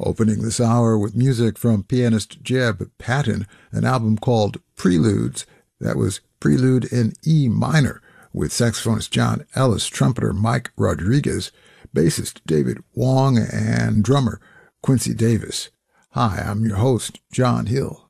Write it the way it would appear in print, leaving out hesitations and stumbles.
Opening this hour with music from pianist Jeb Patton, an album called Preludes. That was Prelude in E minor, with saxophonist John Ellis, trumpeter Mike Rodriguez, bassist David Wong, and drummer Quincy Davis. Hi, I'm your host, John Hill.